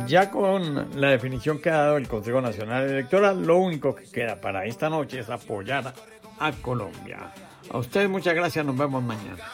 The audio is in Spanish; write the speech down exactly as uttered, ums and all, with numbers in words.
Ya con la definición que ha dado el Consejo Nacional Electoral, lo único que queda para esta noche es apoyar a Colombia. A ustedes muchas gracias, nos vemos mañana.